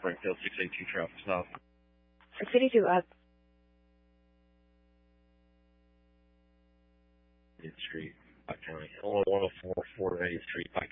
Springfield, 682 traffic stop. 682 up. Street, Pike County. 104, 480th Street, Pike